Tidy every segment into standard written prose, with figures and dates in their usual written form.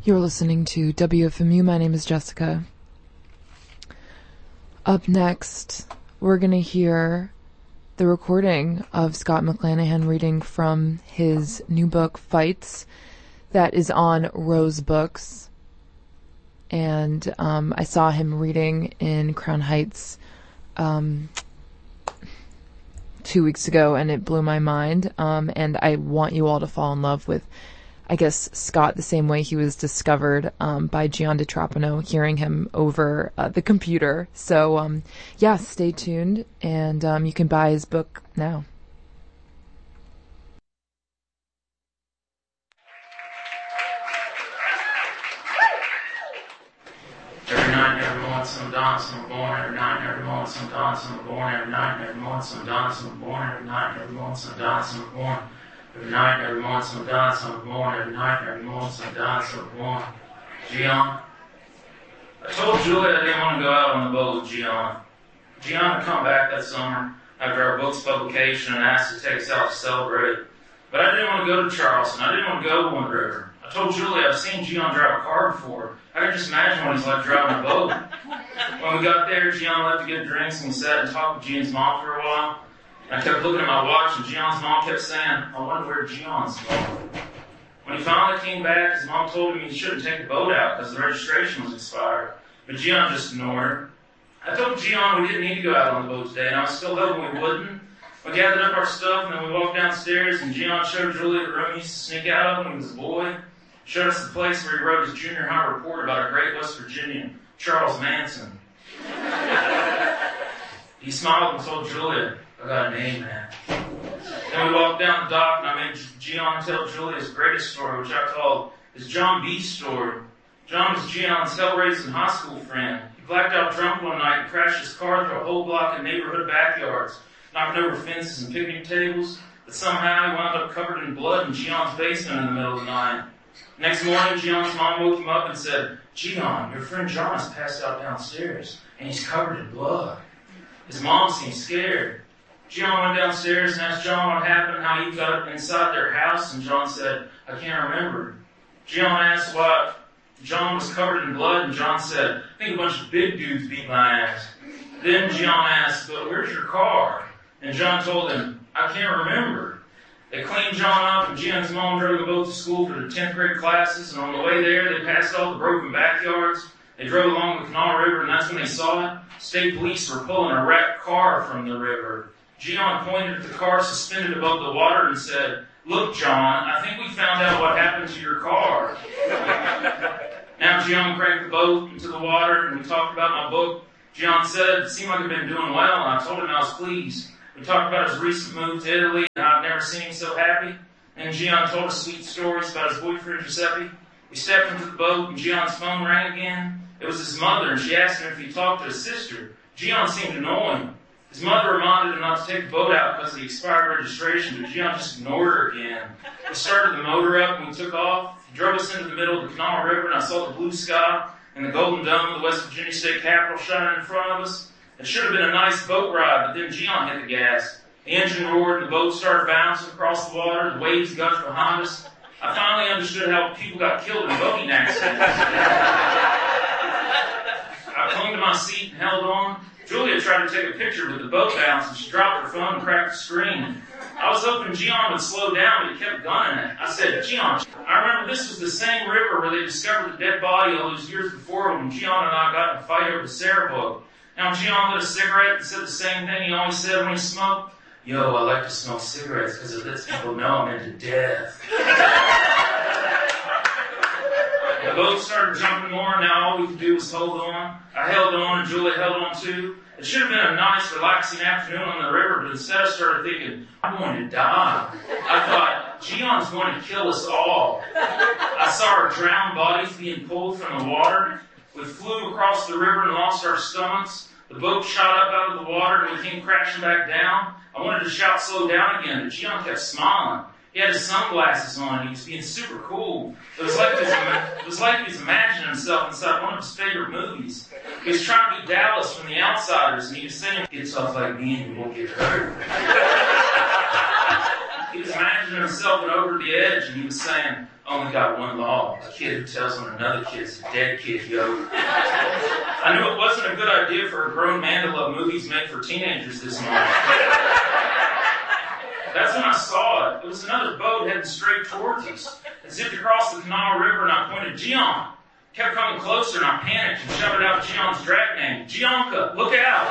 You're listening to WFMU. My name is Jessica. Up next, we're going to hear the recording of Scott McClanahan reading from his new book, Fights, that is on Rose Books. And I saw him reading in Crown Heights 2 weeks ago, and it blew my mind. And I want you all to fall in love with, I guess, Scott the same way he was discovered by Gian DiTrapano, hearing him over the computer. So, yeah, stay tuned, and you can buy his book now. Every night, every morning, some dance, some born. Every night, every morning, some dance, some born. Every night, every morning, some dance, some born. Every night, every morning, some dance, some born. Every night, every morning, some dance, some born. Every night, every morning, some dance, some born. Gian, I told Julia I didn't want to go out on the boat with Gian. Gian had come back that summer after our book's publication and asked to take us out to celebrate. But I didn't want to go to Charleston. I didn't want to go to Wind River. I told Julia I've seen Gian drive a car before. I can just imagine what he's like driving a boat. When we got there, Gian left to get drinks, and we sat and talked with Gian's mom for a while. I kept looking at my watch, and Gian's mom kept saying, I wonder where Gian's going. When he finally came back, his mom told him he shouldn't take the boat out because the registration was expired. But Gian just ignored her. I told Gian we didn't need to go out on the boat today, and I was still hoping we wouldn't. We gathered up our stuff, and then we walked downstairs, and Gian showed Julia the room he used to sneak out of when he was a boy. Showed us the place where he wrote his junior high report about a great West Virginian, Charles Manson. He smiled and told Julia, I got a name, man. Then we walked down the dock, and I made Gian tell Julia's greatest story, which I called his John B. story. John was Gian's hell-raising high school friend. He blacked out drunk one night and crashed his car through a whole block of neighborhood backyards, knocking over fences and picnic tables. But somehow he wound up covered in blood in Gian's basement in the middle of the night. Next morning, Gian's mom woke him up and said, Gian, your friend John is passed out downstairs, and he's covered in blood. His mom seemed scared. Gian went downstairs and asked John what happened, how he got inside their house, and John said, I can't remember. Gian asked why John was covered in blood, and John said, I think a bunch of big dudes beat my ass. Then Gian asked, but where's your car? And John told him, I can't remember. They cleaned John up, and Gian's mom drove the boat to school for the 10th grade classes, and on the way there, they passed all the broken backyards. They drove along the Kanawha River, and that's when they saw it. State police were pulling a wrecked car from the river. Gian pointed at the car suspended above the water and said, Look, John, I think we found out what happened to your car. Now Gian cranked the boat into the water, and we talked about my book. Gian said it seemed like he'd been doing well, and I told him I was pleased. We talked about his recent move to Italy, and I've never seen him so happy. And Gian told us sweet stories about his boyfriend, Giuseppe. We stepped into the boat, and Gian's phone rang again. It was his mother, and she asked him if he talked to his sister. Gian seemed to know him. His mother reminded him not to take the boat out because of the expired registration, but Gian just ignored her again. We started the motor up, and we took off. He drove us into the middle of the Kanawha River, and I saw the blue sky and the golden dome of the West Virginia State Capitol shining in front of us. It should have been a nice boat ride, but then Gian hit the gas. The engine roared and the boat started bouncing across the water. The waves gushed behind us. I finally understood how people got killed in boating accidents. I clung to my seat and held on. Julia tried to take a picture with the boat bounce, and she dropped her phone and cracked the screen. I was hoping Gian would slow down, but he kept gunning it. I said, Gian, I remember this was the same river where they discovered the dead body all those years before when Gian and I got in a fight over the Sarah book. Now Gian lit a cigarette and said the same thing he always said when he smoked. Yo, I like to smoke cigarettes because it lets people know I'm into death. The boat started jumping more, and now all we could do was hold on. I held on, and Julia held on too. It should have been a nice, relaxing afternoon on the river, but instead I started thinking, I'm going to die. I thought, Gian's going to kill us all. I saw our drowned bodies being pulled from the water. We flew across the river and lost our stomachs. The boat shot up out of the water, and we came crashing back down. I wanted to shout slow down again, but Gian kept smiling. He had his sunglasses on, and he was being super cool. It was like he was imagining himself inside one of his favorite movies. He was trying to be Dallas from The Outsiders, and he was saying, "Get tough like me and you won't get hurt." He was imagining himself and over the edge, and he was saying, only got one law. A kid who tells on another kid's a dead kid, yo. I knew it wasn't a good idea for a grown man to love movies made for teenagers this morning. That's when I saw it. It was another boat heading straight towards us. It zipped across the Kanawha River, and I pointed, Gian. Kept coming closer, and I panicked and shouted out Gion's drag name. Gianca, look out!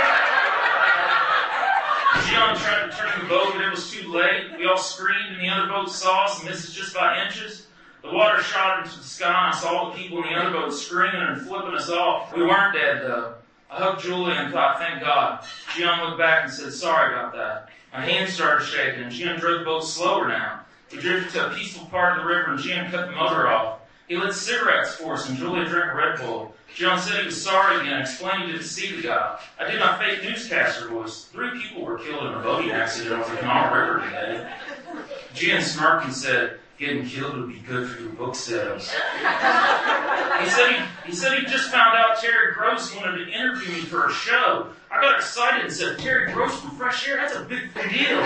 Gian tried to turn the boat, but it was too late. We all screamed, and the other boat saw us and missed us just by inches. The water shot into the sky, and I saw the people in the other boat screaming and flipping us off. We weren't dead, though. I hugged Julia and thought, thank God. Gian looked back and said, sorry about that. My hands started shaking, and Gian drove the boat slower now. We drifted to a peaceful part of the river, and Gian cut the motor off. He lit cigarettes for us, and Julia drank a Red Bull. Gian said he was sorry again, explained he didn't see the guy. I did my fake newscaster voice. 3 people were killed in a boating accident over the Kanawha River today. Gian smirked and said, getting killed would be good for your book sales. He said he just found out Terry Gross wanted to interview me for a show. I got excited and said, Terry Gross from Fresh Air? That's a big deal.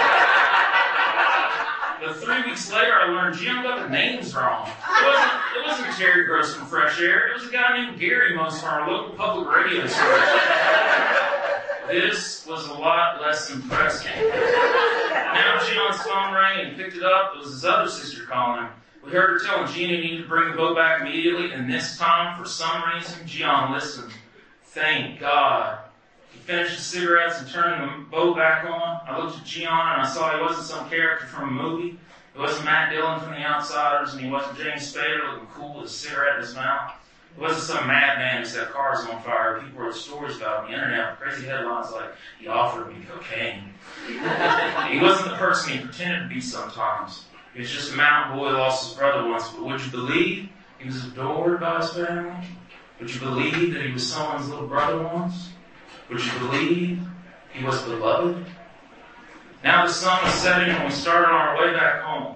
But 3 weeks later, I learned Gian got the names wrong. It wasn't Terry Gross from Fresh Air. It was a guy named Gary Most from our local public radio station. This was a lot less impressive. Now Gian's phone rang and he picked it up. It was his other sister calling him. We heard her telling Gian he needed to bring the boat back immediately, and this time, for some reason, Gian listened. Thank God. He finished his cigarettes and turned the boat back on. I looked at Gian and I saw he wasn't some character from a movie. He wasn't Matt Dillon from The Outsiders, and he wasn't James Spader looking cool with a cigarette in his mouth. He wasn't some madman who set cars on fire. People wrote stories about him on the internet with crazy headlines like, he offered me cocaine. He wasn't the person he pretended to be sometimes. He was just a mountain boy who lost his brother once, but would you believe he was adored by his family? Would you believe that he was someone's little brother once? Would you believe he was beloved? Now the sun was setting and we started on our way back home.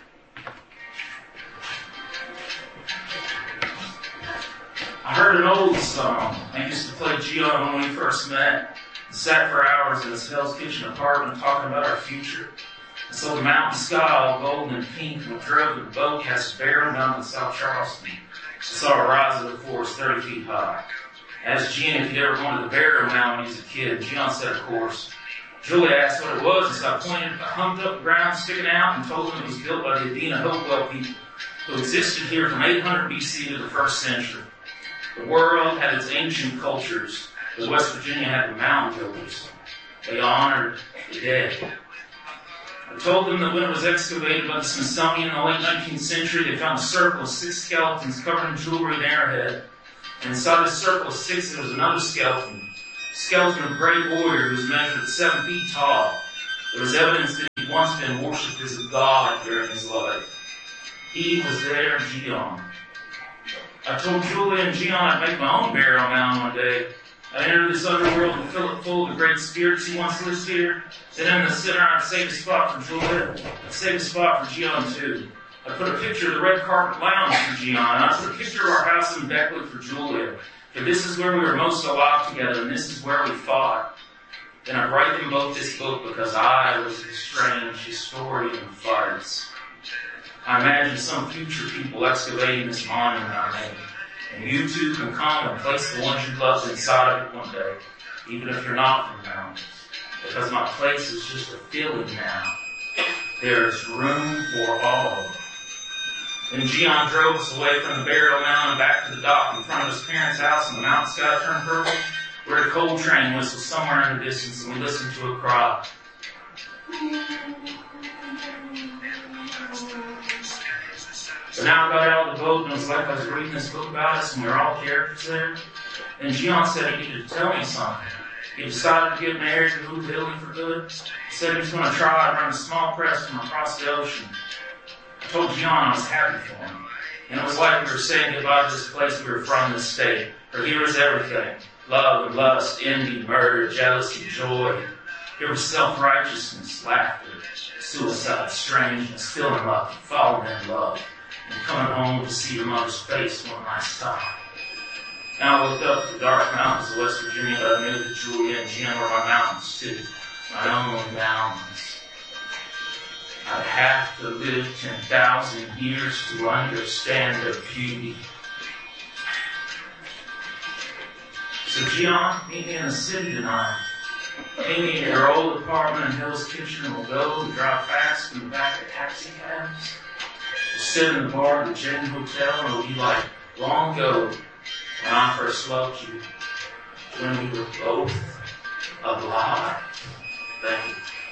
I heard an old song I used to play Gian when we first met and sat for hours in his Hell's Kitchen apartment talking about our future. And so the mountain sky all golden and pink, and we drove in the boat cast barrel down to South Charleston. I saw a rise of the forest 30 feet high. I asked Gian if he'd ever gone to the Barrow Mountain when he was a kid. Gian said, of course. Julia asked what it was, and so I pointed at the humped up ground sticking out and told him it was built by the Adena Hopewell people who existed here from 800 BC to the 1st century. The world had its ancient cultures, but West Virginia had the mountain builders. They honored the dead. I told them that when it was excavated by the Smithsonian in the late 19th century, they found a circle of 6 skeletons covered in jewelry and arrowhead. And inside this circle of 6, there was another skeleton. A skeleton of a great warrior who was measured at 7 feet tall. There was evidence that he'd once been worshipped as a god during his life. He was there, Gian. I told Julia and Gian I'd make my own burial mound one day. I'd enter this underworld and fill it full of the great spirits who once lived here. Then in the center, I'd save a spot for Julia. I'd save a spot for Gian, too. I put a picture of the red carpet lounge for Gian. I put a picture of our house in Beckley for Julia. For this is where we were most alive together, and this is where we fought. Then I write them both this book because I was the strange historian of fights. I imagine some future people excavating this monument I made. And you too can come and place the ones you loved inside of it one day, even if you're not from the mountains. Because my place is just a feeling now. There's room for all. Then Gian drove us away from the burial mound and back to the dock in front of his parents' house, and the mountain sky turned purple. We heard a coal train whistle somewhere in the distance, and we listened to it cry. So now I got out of the boat, and it was like I was reading this book about us, and we were all characters there. And Gian said he needed to tell me something. He decided to get married and move to Italy for good. He said he was going to try and run a small press from across the ocean. I told Gian I was happy for him. And it was like we were saying goodbye to this place we were from, this state. For here was everything. Love and lust, envy, murder, jealousy, joy. Here was self-righteousness, laughter, suicide, strangeness, feeling love, falling in love, and coming home to see your mother's face one last time. Now I looked up at the dark mountains of West Virginia, but I knew that Julia and Gian were my mountains too. My own mountains. I'd have to live 10,000 years to understand her beauty. So Gian, meet me in the city tonight. Meet me in your old apartment in Hell's Kitchen. We'll go and drive fast in the back of taxi cabs. We'll sit in the bar at the Jen Hotel and it'll be like long ago when I first loved you. When we were both alive. Thank you.